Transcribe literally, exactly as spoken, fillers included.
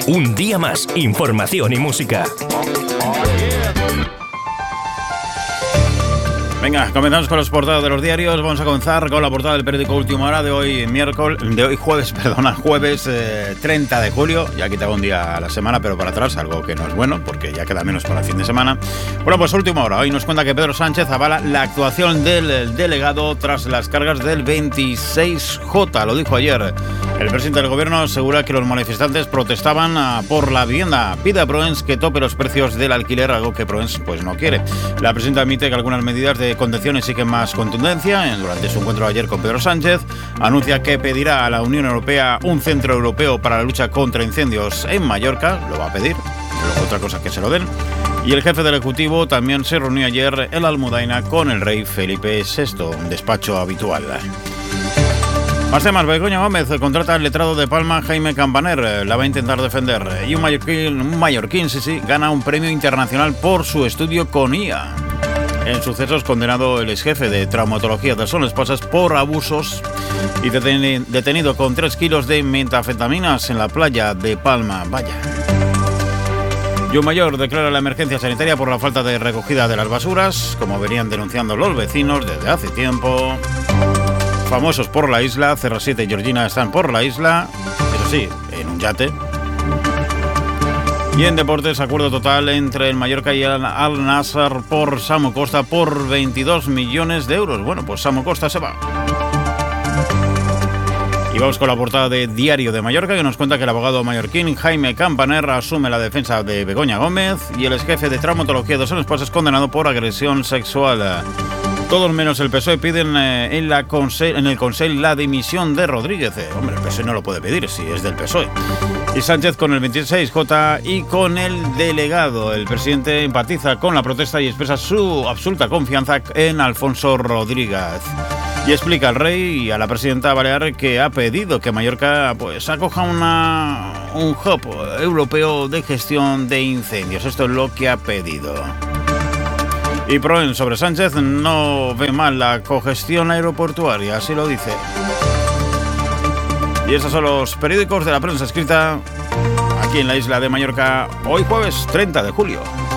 Un día más, información y música. Venga, comenzamos con los portadas de los diarios. Vamos a comenzar con la portada del periódico Última Hora de hoy miércoles, de hoy jueves, perdona, jueves eh, treinta de julio. Ya quitaba un día a la semana, pero para atrás, algo que no es bueno, porque ya queda menos para el fin de semana. Bueno, pues Última Hora. Hoy nos cuenta que Pedro Sánchez avala la actuación del delegado tras las cargas del veintiséis J. Lo dijo ayer. El presidente del gobierno asegura que los manifestantes protestaban por la vivienda. Pide a Proens que tope los precios del alquiler, algo que Proens pues no quiere. La presidenta admite que algunas medidas de contención exigen más contundencia. Durante su encuentro ayer con Pedro Sánchez, anuncia que pedirá a la Unión Europea un centro europeo para la lucha contra incendios en Mallorca. Lo va a pedir, pero otra cosa es que se lo den. Y el jefe del Ejecutivo también se reunió ayer en la Almudaina con el rey Felipe sexto, un despacho habitual. Más temas. Begoña Gómez contrata al letrado de Palma, Jaime Campaner, la va a intentar defender. Y un mallorquín, un mallorquín sí, sí, gana un premio internacional por su estudio con I A. En sucesos, condenado el exjefe de traumatología de Son Esposas por abusos y detenido con tres kilos de metanfetaminas en la playa de Palma. Vaya. Y un mayor declara la emergencia sanitaria por la falta de recogida de las basuras, como venían denunciando los vecinos desde hace tiempo. Famosos por la isla, C R siete y Georgina están por la isla, eso sí, en un yate. Y en deportes, acuerdo total entre el Mallorca y el Al-Nassr por Samu Costa por veintidós millones de euros. Bueno, pues Samu Costa se va. Y vamos con la portada de Diario de Mallorca, que nos cuenta que el abogado mallorquín Jaime Campaner asume la defensa de Begoña Gómez y el exjefe de traumatología de Son Esposas es condenado por agresión sexual. Todos menos el P S O E piden eh, en, la consell, en el Consell la dimisión de Rodríguez. Eh, hombre, el P S O E no lo puede pedir si es del P S O E. Y Sánchez con el veintiséis J y con el delegado. El presidente empatiza con la protesta y expresa su absoluta confianza en Alfonso Rodríguez. Y explica al rey y a la presidenta balear que ha pedido que Mallorca pues acoja una, un hub europeo de gestión de incendios. Esto es lo que ha pedido. Y Proens sobre Sánchez no ve mal la cogestión aeroportuaria, así lo dice. Y estos son los periódicos de la prensa escrita aquí en la isla de Mallorca, hoy jueves treinta de julio.